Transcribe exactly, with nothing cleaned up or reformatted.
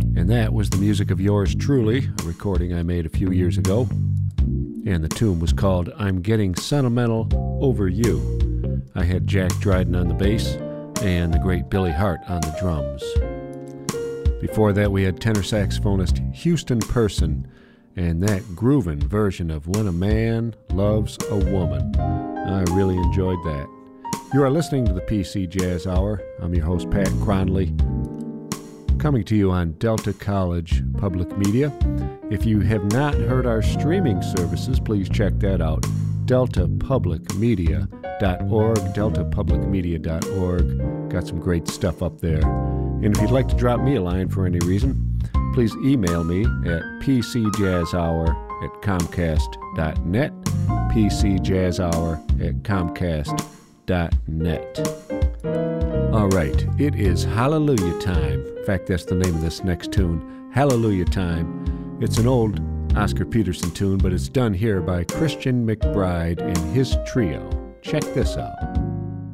And that was the music of yours truly, a recording I made a few years ago. And the tune was called I'm Getting Sentimental Over You. I had Jack Dryden on the bass and the great Billy Hart on the drums. Before that, we had tenor saxophonist Houston Person and that groovin' version of When a Man Loves a Woman. I really enjoyed that. You are listening to the P C Jazz Hour. I'm your host, Pat Cronley, coming to you on Delta College Public Media. If you have not heard our streaming services, please check that out, delta public media dot org, delta public media dot org. Got some great stuff up there. And if you'd like to drop me a line for any reason, please email me at p c jazz hour at comcast dot net, p c jazz hour at comcast dot net. All right, it is Hallelujah Time. In fact, that's the name of this next tune, Hallelujah Time. It's an old Oscar Peterson tune, but it's done here by Christian McBride and his trio. Check this out.